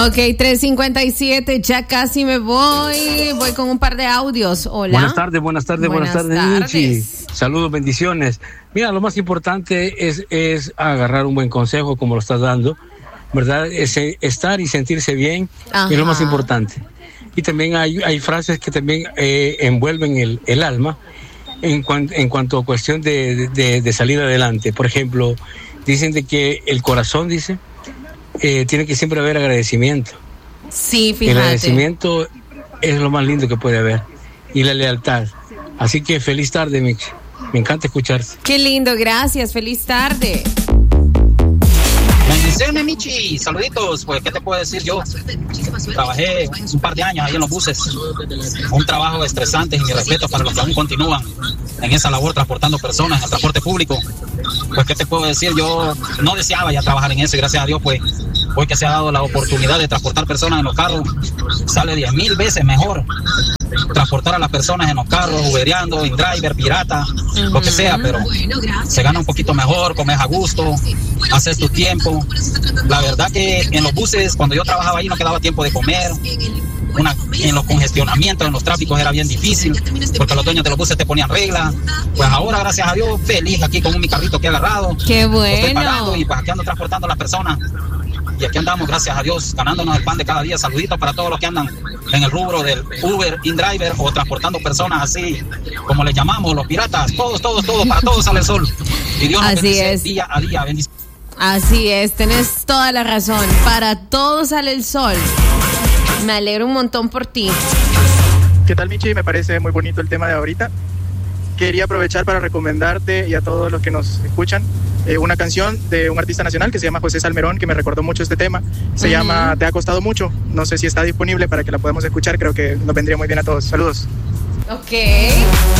Ok, 3:57, ya casi me voy. Voy con un par de audios. Hola. Buenas tardes, Michi. Saludos, bendiciones. Mira, lo más importante es agarrar un buen consejo como lo estás dando, ¿verdad? Estar y sentirse bien. Ajá. Es lo más importante. Y también hay frases que también envuelven el alma en cuanto a cuestión de salir adelante. Por ejemplo, dicen de que el corazón, tiene que siempre haber agradecimiento. Sí, fíjate. El agradecimiento es lo más lindo que puede haber. Y la lealtad. Así que feliz tarde, Mix. Me encanta escucharte. Qué lindo, gracias. Feliz tarde. Bendiciones, Michi. Saluditos. Pues, ¿qué te puedo decir yo? Trabajé un par de años ahí en los buses. Un trabajo estresante y mi respeto para los que aún continúan en esa labor transportando personas en el transporte público. Pues, ¿qué te puedo decir? Yo no deseaba ya trabajar en eso y gracias a Dios, pues, hoy que se ha dado la oportunidad de transportar personas en los carros, sale 10,000 veces mejor transportar a las personas en los carros, uberiando, in driver, pirata, lo que sea, pero se gana un poquito mejor, comes a gusto, haces tu tiempo. La verdad que en los buses, cuando yo trabajaba ahí, no quedaba tiempo de comer. En los congestionamientos, en los tráficos era bien difícil, porque los dueños de los buses te ponían reglas. Pues ahora, gracias a Dios, feliz aquí con mi carrito que he agarrado. ¡Qué bueno! Lo estoy pagando y pues aquí ando transportando a las personas. Y aquí andamos, gracias a Dios, ganándonos el pan de cada día. Saluditos para todos los que andan en el rubro del Uber, InDriver o transportando personas así, como les llamamos, los piratas. Todos, para todos sale el sol. Y Dios nos bendice día a día. Así es, tenés toda la razón. Para todos sale el sol. Me alegro un montón por ti. ¿Qué tal, Michi? Me parece muy bonito el tema de ahorita. Quería aprovechar para recomendarte y a todos los que nos escuchan una canción de un artista nacional que se llama José Salmerón, que me recordó mucho este tema. Se llama Te ha costado mucho. No sé si está disponible para que la podamos escuchar. Creo que nos vendría muy bien a todos. Saludos. Ok.